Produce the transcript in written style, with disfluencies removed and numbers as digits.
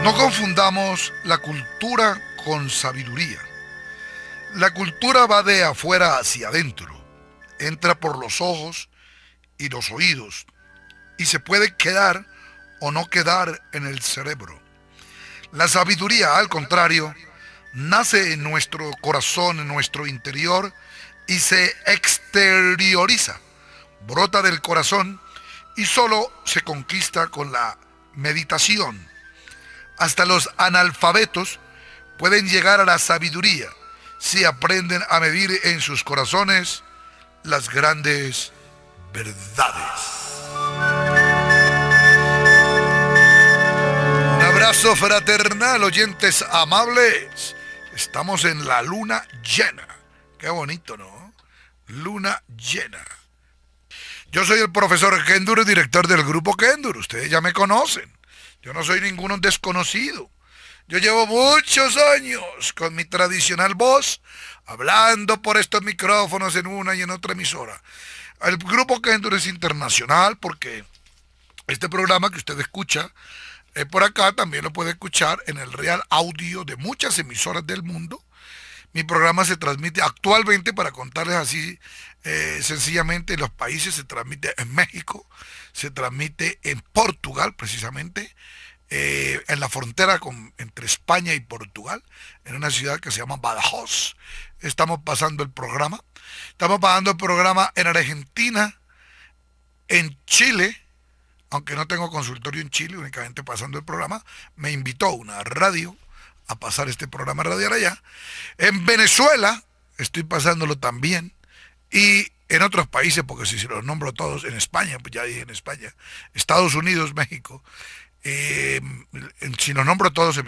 No confundamos la cultura con sabiduría. La cultura va de afuera hacia adentro, entra por los ojos y los oídos y se puede quedar o no quedar en el cerebro. La sabiduría, al contrario, nace en nuestro corazón, en nuestro interior y se exterioriza, brota del corazón y solo se conquista con la meditación. Hasta los analfabetos pueden llegar a la sabiduría si aprenden a medir en sus corazones las grandes verdades. Un abrazo fraternal, oyentes amables. Estamos en la luna llena. Qué bonito, ¿no? Luna llena. Yo soy el profesor Kendur, director del grupo Kendur. Ustedes ya me conocen. Yo no soy ninguno desconocido. Yo llevo muchos años con mi tradicional voz hablando por estos micrófonos en una y en otra emisora. El grupo Kendur es internacional porque este programa que usted escucha por acá también lo puede escuchar en el Real Audio de muchas emisoras del mundo. Mi programa se transmite actualmente, para contarles así sencillamente, en los países, se transmite en México, se transmite en Portugal precisamente, en la frontera entre España y Portugal, en una ciudad que se llama Badajoz. Estamos pasando el programa. Estamos pasando el programa en Argentina, en Chile, aunque no tengo consultorio en Chile, únicamente pasando el programa. Me invitó una radio a pasar este programa radial allá. En Venezuela estoy pasándolo también. Y en otros países, porque si se los nombro todos, en España, pues ya dije en España, Estados Unidos, México, si los nombro todos se